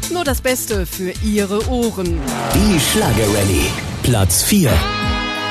Nur das Beste für Ihre Ohren. Die Schlagerrallye. Platz 4.